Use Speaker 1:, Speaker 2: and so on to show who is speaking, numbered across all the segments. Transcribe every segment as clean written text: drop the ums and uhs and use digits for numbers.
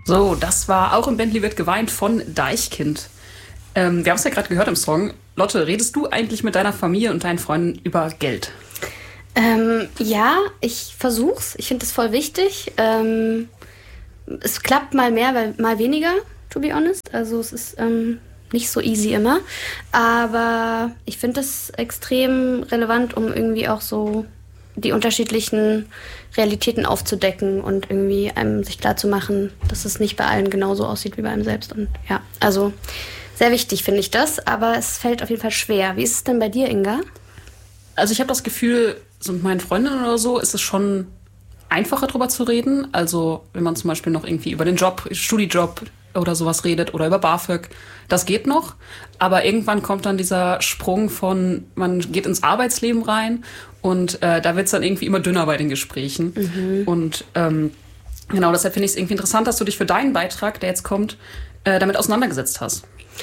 Speaker 1: So, das war Auch im Bentley wird geweint von Deichkind. Wir haben es ja gerade gehört im Song. Lotte, redest du eigentlich mit deiner Familie und deinen Freunden über Geld?
Speaker 2: Ja, ich versuch's. Ich finde das voll wichtig. Es klappt mal mehr, mal weniger, to be honest. Also es ist nicht so easy immer. Aber ich finde das extrem relevant, um irgendwie auch so die unterschiedlichen Realitäten aufzudecken und irgendwie einem sich klarzumachen, dass es nicht bei allen genauso aussieht wie bei einem selbst. Und ja, also sehr wichtig finde ich das, aber es fällt auf jeden Fall schwer. Wie ist es denn bei dir, Inga?
Speaker 1: Also ich habe das Gefühl, so mit meinen Freundinnen oder so ist es schon einfacher drüber zu reden. Also wenn man zum Beispiel noch irgendwie über den Job, Studijob oder sowas redet oder über BAföG, das geht noch. Aber irgendwann kommt dann dieser Sprung von, man geht ins Arbeitsleben rein und da wird es dann irgendwie immer dünner bei den Gesprächen. Und genau, deshalb finde ich es irgendwie interessant, dass du dich für deinen Beitrag, der jetzt kommt, damit auseinandergesetzt hast.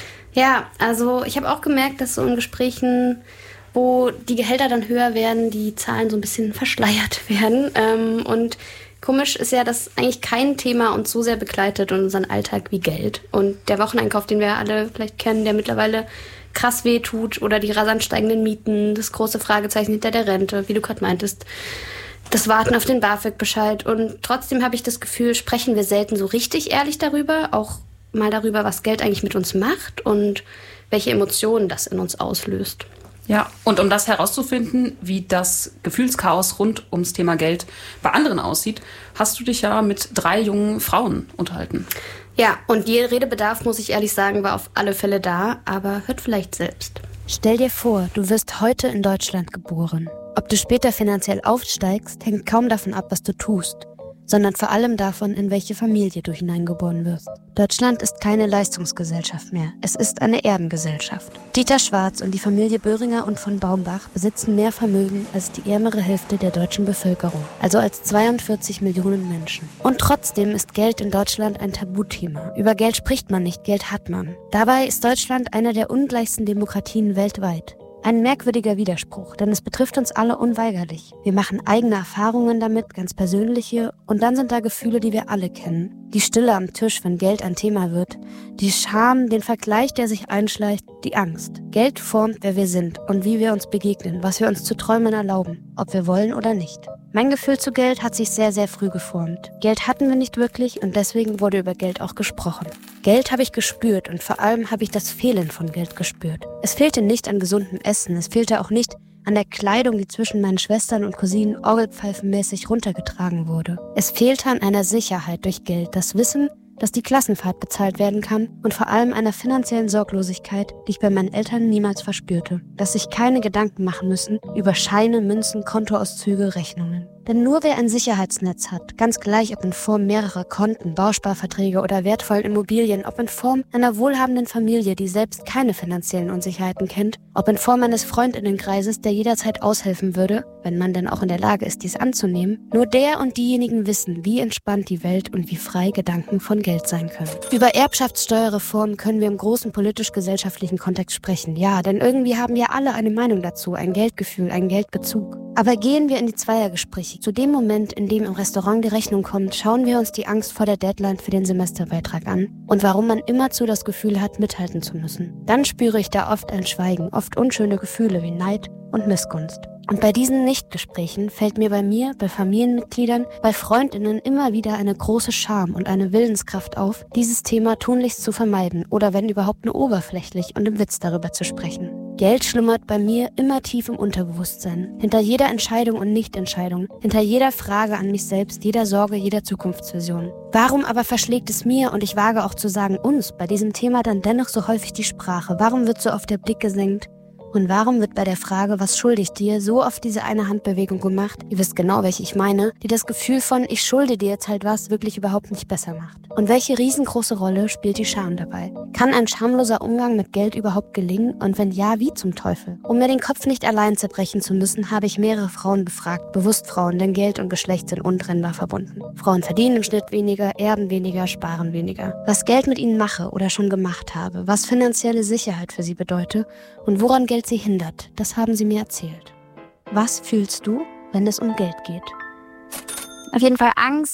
Speaker 2: Ja, also ich habe auch gemerkt, dass so in Gesprächen, wo die Gehälter dann höher werden, die Zahlen so ein bisschen verschleiert werden. Und komisch ist ja, dass eigentlich kein Thema uns so sehr begleitet in unseren Alltag wie Geld. Und der Wocheneinkauf, den wir alle vielleicht kennen, der mittlerweile krass wehtut, oder die rasant steigenden Mieten, das große Fragezeichen hinter der Rente, wie du gerade meintest, das Warten auf den BAföG-Bescheid. Und trotzdem habe ich das Gefühl, sprechen wir selten so richtig ehrlich darüber, auch mal darüber, was Geld eigentlich mit uns macht und welche Emotionen das in uns auslöst.
Speaker 1: Ja, und um das herauszufinden, wie das Gefühlschaos rund ums Thema Geld bei anderen aussieht, hast du dich ja mit 3 jungen Frauen unterhalten.
Speaker 2: Ja, und ihr Redebedarf, muss ich ehrlich sagen, war auf alle Fälle da, aber hört vielleicht selbst.
Speaker 3: Stell dir vor, du wirst heute in Deutschland geboren. Ob du später finanziell aufsteigst, hängt kaum davon ab, was du tust, sondern vor allem davon, in welche Familie du hineingeboren wirst. Deutschland ist keine Leistungsgesellschaft mehr, es ist eine Erbengesellschaft. Dieter Schwarz und die Familie Böhringer und von Baumbach besitzen mehr Vermögen als die ärmere Hälfte der deutschen Bevölkerung, also als 42 Millionen Menschen. Und trotzdem ist Geld in Deutschland ein Tabuthema. Über Geld spricht man nicht, Geld hat man. Dabei ist Deutschland eine der ungleichsten Demokratien weltweit. Ein merkwürdiger Widerspruch, denn es betrifft uns alle unweigerlich. Wir machen eigene Erfahrungen damit, ganz persönliche, und dann sind da Gefühle, die wir alle kennen. Die Stille am Tisch, wenn Geld ein Thema wird, die Scham, den Vergleich, der sich einschleicht, die Angst. Geld formt, wer wir sind und wie wir uns begegnen, was wir uns zu träumen erlauben, ob wir wollen oder nicht. Mein Gefühl zu Geld hat sich sehr, sehr früh geformt. Geld hatten wir nicht wirklich und deswegen wurde über Geld auch gesprochen. Geld habe ich gespürt und vor allem habe ich das Fehlen von Geld gespürt. Es fehlte nicht an gesundem Essen, es fehlte auch nicht an der Kleidung, die zwischen meinen Schwestern und Cousinen orgelpfeifenmäßig runtergetragen wurde. Es fehlte an einer Sicherheit durch Geld, das Wissen, dass die Klassenfahrt bezahlt werden kann und vor allem einer finanziellen Sorglosigkeit, die ich bei meinen Eltern niemals verspürte. Dass sich keine Gedanken machen müssen über Scheine, Münzen, Kontoauszüge, Rechnungen. Denn nur wer ein Sicherheitsnetz hat, ganz gleich ob in Form mehrerer Konten, Bausparverträge oder wertvollen Immobilien, ob in Form einer wohlhabenden Familie, die selbst keine finanziellen Unsicherheiten kennt, ob in Form eines Freundinnenkreises, der jederzeit aushelfen würde, wenn man denn auch in der Lage ist, dies anzunehmen, nur der und diejenigen wissen, wie entspannt die Welt und wie frei Gedanken von Geld sein können. Über Erbschaftssteuerreformen können wir im großen politisch-gesellschaftlichen Kontext sprechen, ja, denn irgendwie haben wir alle eine Meinung dazu, ein Geldgefühl, einen Geldbezug. Aber gehen wir in die Zweiergespräche. Zu dem Moment, in dem im Restaurant die Rechnung kommt, schauen wir uns die Angst vor der Deadline für den Semesterbeitrag an und warum man immerzu das Gefühl hat, mithalten zu müssen. Dann spüre ich da oft ein Schweigen, oft unschöne Gefühle wie Neid und Missgunst. Und bei diesen Nichtgesprächen fällt mir bei mir, bei Familienmitgliedern, bei FreundInnen immer wieder eine große Scham und eine Willenskraft auf, dieses Thema tunlichst zu vermeiden oder wenn überhaupt nur oberflächlich und im Witz darüber zu sprechen. Geld schlummert bei mir immer tief im Unterbewusstsein. Hinter jeder Entscheidung und Nichtentscheidung, hinter jeder Frage an mich selbst, jeder Sorge, jeder Zukunftsvision. Warum aber verschlägt es mir, und ich wage auch zu sagen uns, bei diesem Thema dann dennoch so häufig die Sprache? Warum wird so oft der Blick gesenkt? Und warum wird bei der Frage, was schulde ich dir, so oft diese eine Handbewegung gemacht, ihr wisst genau, welche ich meine, die das Gefühl von, ich schulde dir jetzt halt was, wirklich überhaupt nicht besser macht? Und welche riesengroße Rolle spielt die Scham dabei? Kann ein schamloser Umgang mit Geld überhaupt gelingen? Und wenn ja, wie zum Teufel? Um mir den Kopf nicht allein zerbrechen zu müssen, habe ich mehrere Frauen befragt, bewusst Frauen, denn Geld und Geschlecht sind untrennbar verbunden. Frauen verdienen im Schnitt weniger, erben weniger, sparen weniger. Was Geld mit ihnen mache oder schon gemacht habe, was finanzielle Sicherheit für sie bedeutet und woran Geld sie hindert, das haben sie mir erzählt. Was fühlst du, wenn es um Geld geht?
Speaker 4: Auf jeden Fall Angst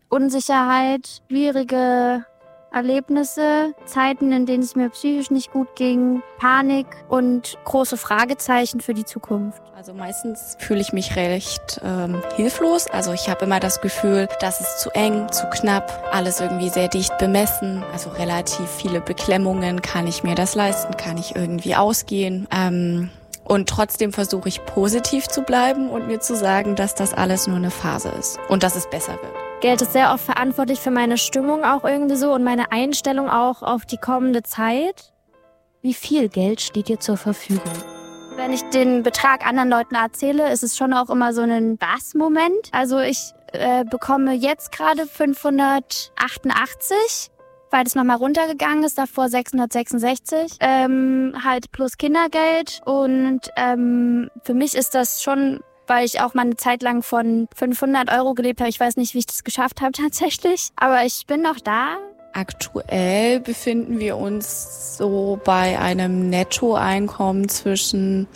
Speaker 3: Unsicherheit, schwierige Erlebnisse, Zeiten, in denen es mir psychisch nicht gut ging, Panik und große Fragezeichen für die Zukunft.
Speaker 4: Also meistens fühle ich mich recht hilflos. Also ich habe immer das Gefühl, dass es zu eng, zu knapp, alles irgendwie sehr dicht bemessen. Also relativ viele Beklemmungen. Kann ich mir das leisten? Kann ich irgendwie ausgehen? Und trotzdem versuche ich positiv zu bleiben und mir zu sagen, dass das alles nur eine Phase ist und dass es besser wird.
Speaker 3: Geld ist sehr oft verantwortlich für meine Stimmung auch irgendwie so und meine Einstellung auch auf die kommende Zeit. Wie viel Geld steht dir zur Verfügung? Wenn ich den Betrag anderen Leuten erzähle, ist es schon auch immer so ein Was-Moment. Also ich bekomme jetzt gerade 588, weil das nochmal runtergegangen ist, davor 666, halt plus Kindergeld. Und für mich ist das schon, weil ich auch mal eine Zeit lang von 500 € gelebt habe. Ich weiß nicht, wie ich das geschafft habe tatsächlich, aber ich bin noch da.
Speaker 4: Aktuell befinden wir uns so bei einem Nettoeinkommen zwischen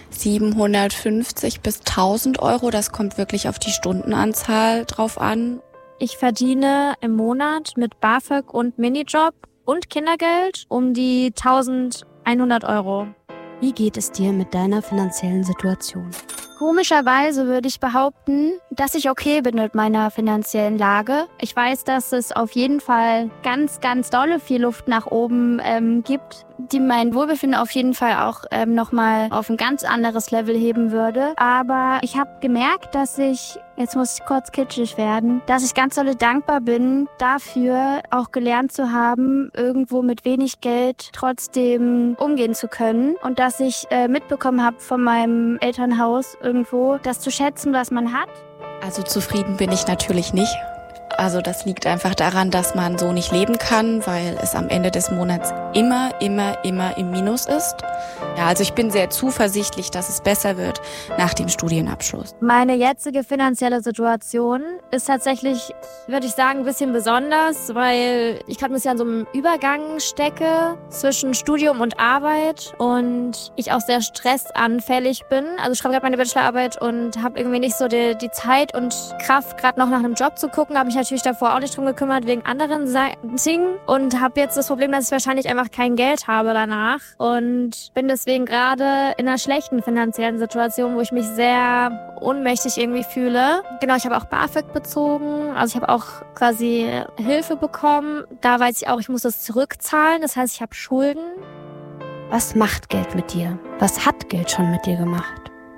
Speaker 4: 750 bis 1.000 €. Das kommt wirklich auf die Stundenanzahl drauf an.
Speaker 3: Ich verdiene im Monat mit BAföG und Minijob und Kindergeld um die 1.100 €. Wie geht es dir mit deiner finanziellen Situation? Komischerweise würde ich behaupten, dass ich okay bin mit meiner finanziellen Lage. Ich weiß, dass es auf jeden Fall ganz, ganz dolle viel Luft nach oben gibt, die mein Wohlbefinden auf jeden Fall auch nochmal auf ein ganz anderes Level heben würde. Aber ich habe gemerkt, dass ich, jetzt muss ich kurz kitschig werden, dass ich ganz dolle dankbar bin dafür, auch gelernt zu haben, irgendwo mit wenig Geld trotzdem umgehen zu können. Und dass ich mitbekommen habe von meinem Elternhaus irgendwo, das zu schätzen, was man hat.
Speaker 4: Also zufrieden bin ich natürlich nicht. Also das liegt einfach daran, dass man so nicht leben kann, weil es am Ende des Monats immer im Minus ist. Ja, also ich bin sehr zuversichtlich, dass es besser wird nach dem Studienabschluss.
Speaker 3: Meine jetzige finanzielle Situation ist tatsächlich, würde ich sagen, ein bisschen besonders, weil ich gerade ein bisschen an so einem Übergang stecke zwischen Studium und Arbeit und ich auch sehr stressanfällig bin. Also ich schreibe gerade meine Bachelorarbeit und habe irgendwie nicht so die Zeit und Kraft, gerade noch nach einem Job zu gucken. Habe mich natürlich davor auch nicht drum gekümmert, wegen anderen Dingen und habe jetzt das Problem, dass ich wahrscheinlich einfach kein Geld habe danach und bin deswegen gerade in einer schlechten finanziellen Situation, wo ich mich sehr ohnmächtig irgendwie fühle. Genau, ich habe auch BAföG bezogen, also ich habe auch quasi Hilfe bekommen. Da weiß ich auch, ich muss das zurückzahlen, das heißt, ich habe Schulden. Was macht Geld mit dir? Was hat Geld schon mit dir gemacht?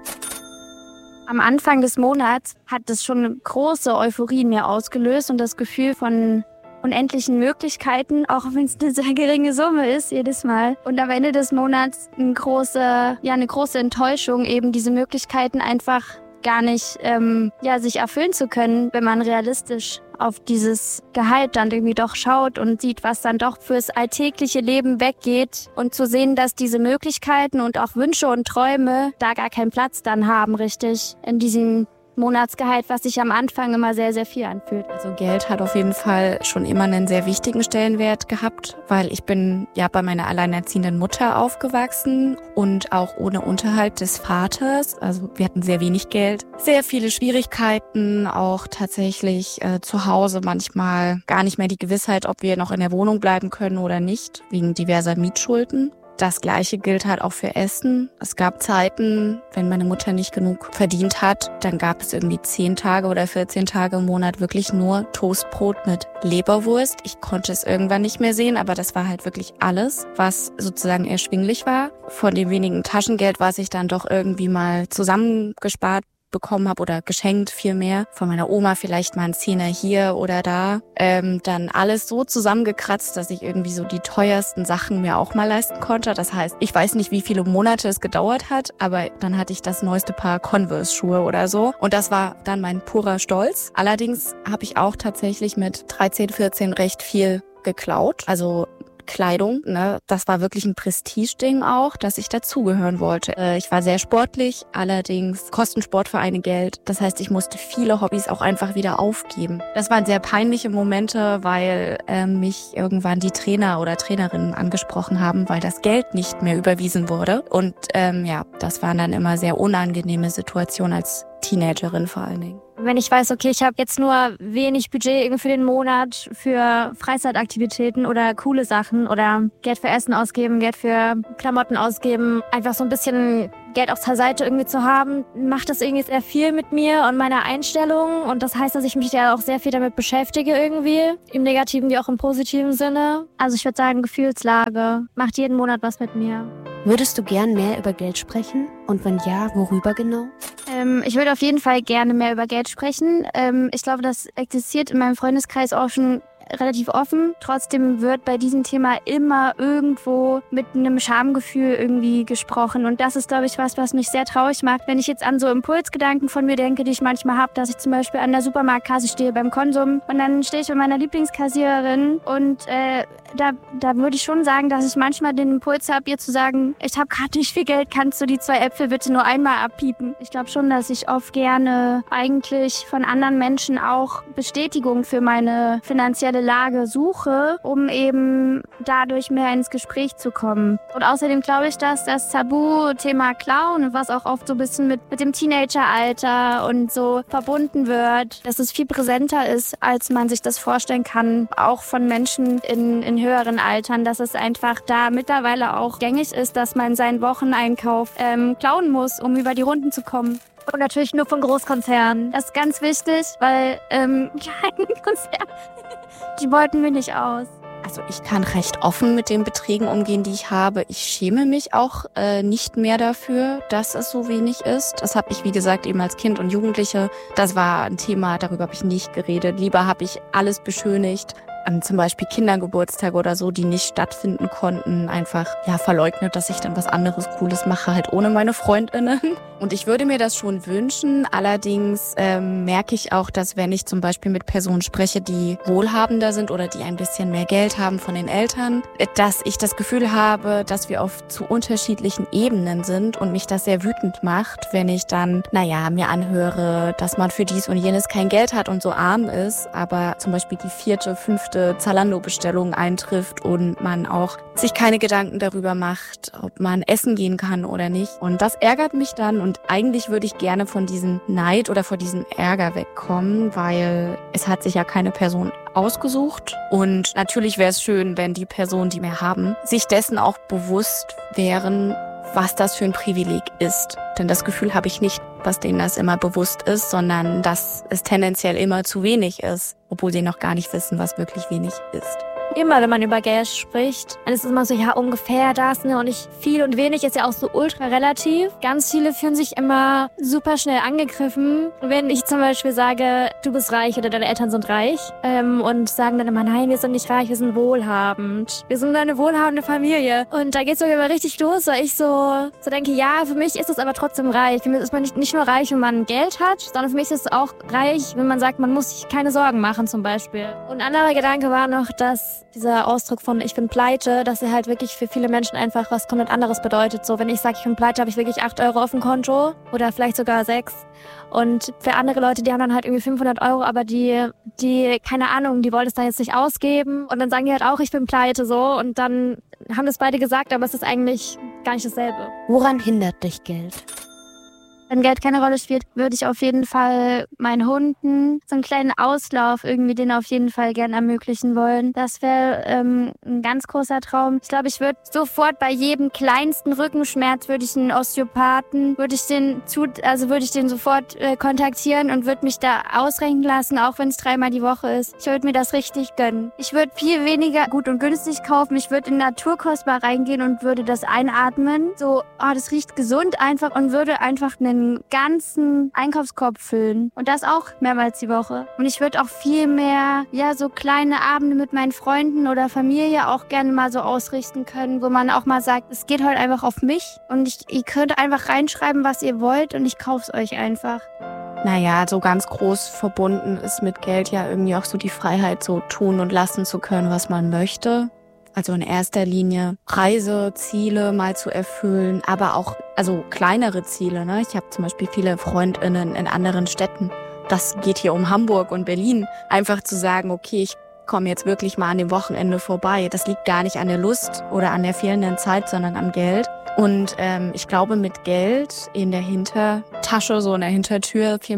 Speaker 3: Am Anfang des Monats hat es schon eine große Euphorie in mir ausgelöst und das Gefühl von unendlichen Möglichkeiten, auch wenn es eine sehr geringe Summe ist, jedes Mal. Und am Ende des Monats eine große Enttäuschung, eben diese Möglichkeiten einfach gar nicht sich erfüllen zu können, wenn man realistisch auf dieses Gehalt dann irgendwie doch schaut und sieht, was dann doch fürs alltägliche Leben weggeht und zu sehen, dass diese Möglichkeiten und auch Wünsche und Träume da gar keinen Platz dann haben, richtig, in diesem Monatsgehalt, was sich am Anfang immer sehr, sehr viel anfühlt.
Speaker 4: Also Geld hat auf jeden Fall schon immer einen sehr wichtigen Stellenwert gehabt, weil ich bin ja bei meiner alleinerziehenden Mutter aufgewachsen und auch ohne Unterhalt des Vaters. Also wir hatten sehr wenig Geld, sehr viele Schwierigkeiten, auch tatsächlich zu Hause manchmal gar nicht mehr die Gewissheit, ob wir noch in der Wohnung bleiben können oder nicht, wegen diverser Mietschulden. Das Gleiche gilt halt auch für Essen. Es gab Zeiten, wenn meine Mutter nicht genug verdient hat, dann gab es irgendwie 10 Tage oder 14 Tage im Monat wirklich nur Toastbrot mit Leberwurst. Ich konnte es irgendwann nicht mehr sehen, aber das war halt wirklich alles, was sozusagen erschwinglich war. Von dem wenigen Taschengeld, was ich dann doch irgendwie mal zusammengespart bekommen habe oder geschenkt vielmehr, von meiner Oma vielleicht mal einen Zehner hier oder da, dann alles so zusammengekratzt, dass ich irgendwie so die teuersten Sachen mir auch mal leisten konnte. Das heißt, ich weiß nicht, wie viele Monate es gedauert hat, aber dann hatte ich das neueste Paar Converse-Schuhe oder so und das war dann mein purer Stolz. Allerdings habe ich auch tatsächlich mit 13, 14 recht viel geklaut, also Kleidung, ne, das war wirklich ein Prestigeding auch, dass ich dazugehören wollte. Ich war sehr sportlich, allerdings kosten Sportvereine Geld. Das heißt, ich musste viele Hobbys auch einfach wieder aufgeben. Das waren sehr peinliche Momente, weil mich irgendwann die Trainer oder Trainerinnen angesprochen haben, weil das Geld nicht mehr überwiesen wurde. Und das waren dann immer sehr unangenehme Situationen als Teenagerin vor allen Dingen.
Speaker 5: Wenn ich weiß, okay, ich habe jetzt nur wenig Budget irgendwie für den Monat für Freizeitaktivitäten oder coole Sachen oder Geld für Essen ausgeben, Geld für Klamotten ausgeben, einfach so ein bisschen Geld auf der Seite irgendwie zu haben, macht das irgendwie sehr viel mit mir und meiner Einstellung. Und das heißt, dass ich mich ja auch sehr viel damit beschäftige irgendwie, im negativen wie auch im positiven Sinne. Also ich würde sagen, Gefühlslage macht jeden Monat was mit mir.
Speaker 3: Würdest du gern mehr über Geld sprechen? Und wenn ja, worüber genau?
Speaker 5: Ich würde auf jeden Fall gerne mehr über Geld sprechen. Ich glaube, das existiert in meinem Freundeskreis auch schon relativ offen. Trotzdem wird bei diesem Thema immer irgendwo mit einem Schamgefühl irgendwie gesprochen. Und das ist, glaube ich, was mich sehr traurig macht. Wenn ich jetzt an so Impulsgedanken von mir denke, die ich manchmal habe, dass ich zum Beispiel an der Supermarktkasse stehe beim Konsum und dann stehe ich bei meiner Lieblingskassiererin und da würde ich schon sagen, dass ich manchmal den Impuls habe, ihr zu sagen, ich habe gerade nicht viel Geld, kannst du die 2 Äpfel bitte nur einmal abpiepen? Ich glaube schon, dass ich oft gerne eigentlich von anderen Menschen auch Bestätigung für meine finanzielle Lage suche, um eben dadurch mehr ins Gespräch zu kommen. Und außerdem glaube ich, dass das Tabuthema Klauen, was auch oft so ein bisschen mit dem Teenageralter und so verbunden wird, dass es viel präsenter ist, als man sich das vorstellen kann, auch von Menschen in höheren Altern, dass es einfach da mittlerweile auch gängig ist, dass man seinen Wocheneinkauf klauen muss, um über die Runden zu kommen. Und natürlich nur von Großkonzernen. Das ist ganz wichtig, weil kleine Konzerne, die beuten wir nicht aus.
Speaker 4: Also ich kann recht offen mit den Beträgen umgehen, die ich habe. Ich schäme mich auch nicht mehr dafür, dass es so wenig ist. Das habe ich, wie gesagt, eben als Kind und Jugendliche. Das war ein Thema, darüber habe ich nicht geredet. Lieber habe ich alles beschönigt. An zum Beispiel Kindergeburtstage oder so, die nicht stattfinden konnten, einfach verleugnet, dass ich dann was anderes Cooles mache, halt ohne meine FreundInnen. Und ich würde mir das schon wünschen. Allerdings merke ich auch, dass wenn ich zum Beispiel mit Personen spreche, die wohlhabender sind oder die ein bisschen mehr Geld haben von den Eltern, dass ich das Gefühl habe, dass wir auf zu unterschiedlichen Ebenen sind und mich das sehr wütend macht, wenn ich dann, mir anhöre, dass man für dies und jenes kein Geld hat und so arm ist, aber zum Beispiel die 4., 5. Zalando-Bestellung eintrifft und man auch sich keine Gedanken darüber macht, ob man essen gehen kann oder nicht. Und das ärgert mich dann und eigentlich würde ich gerne von diesem Neid oder vor diesem Ärger wegkommen, weil es hat sich ja keine Person ausgesucht. Und natürlich wäre es schön, wenn die Personen, die mehr haben, sich dessen auch bewusst wären, was das für ein Privileg ist. Denn das Gefühl habe ich nicht, dass denen das immer bewusst ist, sondern dass es tendenziell immer zu wenig ist, obwohl sie noch gar nicht wissen, was wirklich wenig ist.
Speaker 5: Immer, wenn man über Geld spricht, dann ist es immer so, ungefähr das, ne? Und nicht viel und wenig ist ja auch so ultra relativ. Ganz viele fühlen sich immer super schnell angegriffen, wenn ich zum Beispiel sage, du bist reich oder deine Eltern sind reich, und sagen dann immer, nein, wir sind nicht reich, wir sind wohlhabend. Wir sind eine wohlhabende Familie. Und da geht's sogar immer richtig los, weil ich so denke, ja, für mich ist es aber trotzdem reich. Für mich ist man nicht nur reich, wenn man Geld hat, sondern für mich ist es auch reich, wenn man sagt, man muss sich keine Sorgen machen zum Beispiel. Und ein anderer Gedanke war noch, dass dieser Ausdruck von ich bin pleite, dass er halt wirklich für viele Menschen einfach was komplett anderes bedeutet. So, wenn ich sage, ich bin pleite, habe ich wirklich 8 Euro auf dem Konto oder vielleicht sogar 6. Und für andere Leute, die haben dann halt irgendwie 500 Euro, aber die keine Ahnung, die wollen es da jetzt nicht ausgeben. Und dann sagen die halt auch, ich bin pleite, so. Und dann haben das beide gesagt, aber es ist eigentlich gar nicht dasselbe.
Speaker 3: Woran hindert dich Geld?
Speaker 5: Wenn Geld keine Rolle spielt, würde ich auf jeden Fall meinen Hunden so einen kleinen Auslauf irgendwie denen auf jeden Fall gern ermöglichen wollen. Das wäre ein ganz großer Traum. Ich glaube, ich würde sofort bei jedem kleinsten Rückenschmerz würde ich einen Osteopathen, würde ich den sofort kontaktieren und würde mich da ausrenken lassen, auch wenn es 3-mal die Woche ist. Ich würde mir das richtig gönnen. Ich würde viel weniger gut und günstig kaufen. Ich würde in Naturkostbar reingehen und würde das einatmen. So, das riecht gesund einfach und würde einfach einen ganzen Einkaufskorb füllen. Und das auch mehrmals die Woche. Und ich würde auch viel mehr, so kleine Abende mit meinen Freunden oder Familie auch gerne mal so ausrichten können, wo man auch mal sagt, es geht heute einfach auf mich und ihr könnt einfach reinschreiben, was ihr wollt und ich kauf's euch einfach.
Speaker 4: So ganz groß verbunden ist mit Geld ja irgendwie auch so die Freiheit, so tun und lassen zu können, was man möchte. Also in erster Linie Reiseziele mal zu erfüllen, aber auch kleinere Ziele. Ne? Ich habe zum Beispiel viele FreundInnen in anderen Städten. Das geht hier um Hamburg und Berlin. Einfach zu sagen, okay, ich komme jetzt wirklich mal an dem Wochenende vorbei. Das liegt gar nicht an der Lust oder an der fehlenden Zeit, sondern am Geld. Und ich glaube, mit Geld in der Hintertasche, so in der Hintertür vielmehr,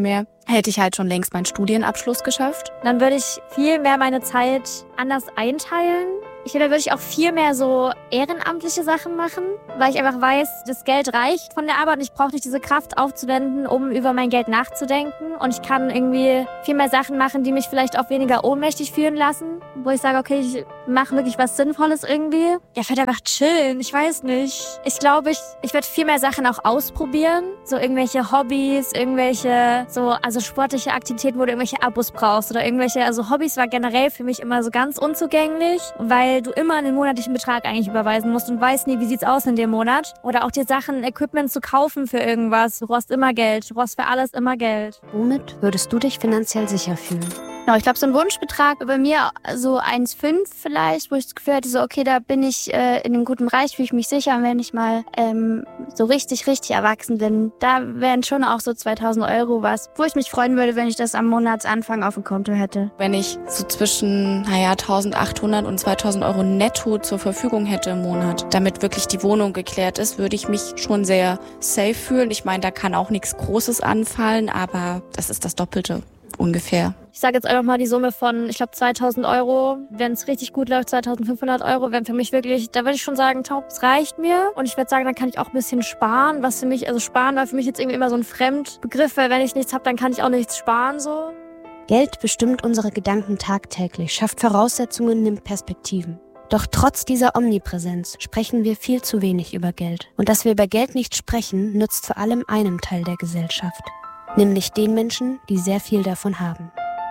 Speaker 4: hätte ich halt schon längst meinen Studienabschluss geschafft.
Speaker 5: Dann würde ich viel mehr meine Zeit anders einteilen. Dann würde ich auch viel mehr so ehrenamtliche Sachen machen, weil ich einfach weiß, das Geld reicht von der Arbeit und ich brauche nicht diese Kraft aufzuwenden, um über mein Geld nachzudenken. Und ich kann irgendwie viel mehr Sachen machen, die mich vielleicht auch weniger ohnmächtig fühlen lassen, wo ich sage, okay, ich mache wirklich was Sinnvolles irgendwie. Ja, vielleicht einfach chillen, ich weiß nicht. Ich glaube, ich werde viel mehr Sachen auch ausprobieren, so irgendwelche Hobbys, also sportliche Aktivitäten, wo du irgendwelche Abos brauchst oder also Hobbys war generell für mich immer so ganz unzugänglich, weil du immer einen monatlichen Betrag eigentlich überweisen musst und weißt nie, wie sieht's aus in dem Monat. Oder auch dir Equipment zu kaufen für irgendwas. Du brauchst immer Geld. Du brauchst für alles immer Geld.
Speaker 3: Womit würdest du dich finanziell sicher fühlen?
Speaker 5: Genau, ich glaube, so ein Wunschbetrag bei mir so 1,5 vielleicht, wo ich das Gefühl hatte, so okay, da bin ich in einem guten Bereich, fühle ich mich sicher. Und wenn ich mal so richtig erwachsen bin, da wären schon auch so 2.000 Euro was, wo ich mich freuen würde, wenn ich das am Monatsanfang auf dem Konto hätte.
Speaker 4: Wenn ich so zwischen 1.800 und 2.000 Euro netto zur Verfügung hätte im Monat, damit wirklich die Wohnung geklärt ist, würde ich mich schon sehr safe fühlen. Ich meine, da kann auch nichts Großes anfallen, aber das ist das Doppelte ungefähr.
Speaker 5: Ich sage jetzt einfach mal die Summe von, ich glaube, 2.000 Euro. Wenn es richtig gut läuft, 2.500 Euro, wären für mich wirklich, da würde ich schon sagen, das reicht mir. Und ich würde sagen, dann kann ich auch ein bisschen sparen, was für mich, also sparen war für mich jetzt irgendwie immer so ein Fremdbegriff, weil wenn ich nichts habe, dann kann ich auch nichts sparen, so.
Speaker 3: Geld bestimmt unsere Gedanken tagtäglich, schafft Voraussetzungen, nimmt Perspektiven. Doch trotz dieser Omnipräsenz sprechen wir viel zu wenig über Geld. Und dass wir über Geld nicht sprechen, nützt vor allem einem Teil der Gesellschaft. Nämlich den Menschen, die sehr viel davon haben.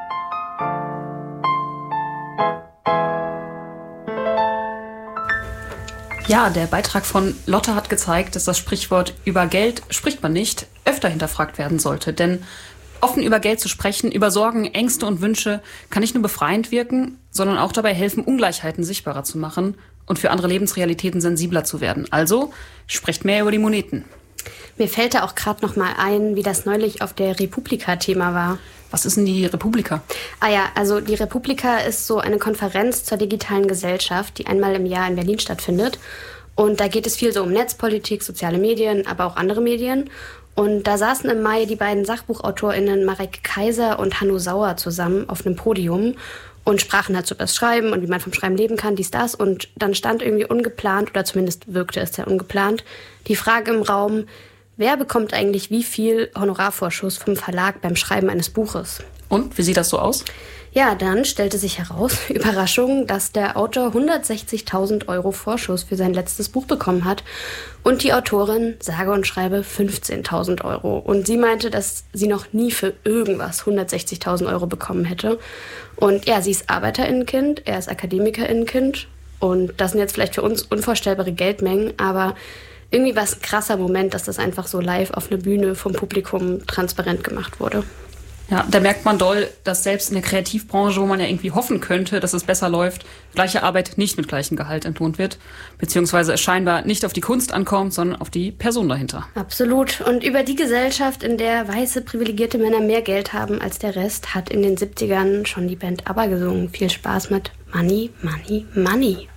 Speaker 1: Ja, der Beitrag von Lotte hat gezeigt, dass das Sprichwort "über Geld spricht man nicht" öfter hinterfragt werden sollte. Denn offen über Geld zu sprechen, über Sorgen, Ängste und Wünsche kann nicht nur befreiend wirken, sondern auch dabei helfen, Ungleichheiten sichtbarer zu machen und für andere Lebensrealitäten sensibler zu werden. Also sprecht mehr über die Moneten.
Speaker 2: Mir fällt da auch gerade noch mal ein, wie das neulich auf der Republika Thema war.
Speaker 1: Was ist denn die Republika?
Speaker 2: Also die Republika ist so eine Konferenz zur digitalen Gesellschaft, die einmal im Jahr in Berlin stattfindet. Und da geht es viel so um Netzpolitik, soziale Medien, aber auch andere Medien. Und da saßen im Mai die beiden SachbuchautorInnen Marek Kaiser und Hanno Sauer zusammen auf einem Podium und sprachen halt so über das Schreiben und wie man vom Schreiben leben kann, dies, das. Und dann stand irgendwie ungeplant, oder zumindest wirkte es sehr ungeplant, die Frage im Raum: Wer bekommt eigentlich wie viel Honorarvorschuss vom Verlag beim Schreiben eines Buches?
Speaker 1: Und, wie sieht das so aus?
Speaker 2: Ja, dann stellte sich heraus, Überraschung, dass der Autor 160.000 Euro Vorschuss für sein letztes Buch bekommen hat und die Autorin sage und schreibe 15.000 Euro. Und sie meinte, dass sie noch nie für irgendwas 160.000 Euro bekommen hätte. Und ja, sie ist ArbeiterInnenkind, er ist AkademikerInnenkind. Und das sind jetzt vielleicht für uns unvorstellbare Geldmengen, aber irgendwie war es ein krasser Moment, dass das einfach so live auf einer Bühne vom Publikum transparent gemacht wurde.
Speaker 1: Ja, da merkt man doll, dass selbst in der Kreativbranche, wo man ja irgendwie hoffen könnte, dass es besser läuft, gleiche Arbeit nicht mit gleichem Gehalt entlohnt wird, beziehungsweise es scheinbar nicht auf die Kunst ankommt, sondern auf die Person dahinter.
Speaker 2: Absolut. Und über die Gesellschaft, in der weiße, privilegierte Männer mehr Geld haben als der Rest, hat in den 70ern schon die Band ABBA gesungen. Viel Spaß mit Money, Money, Money.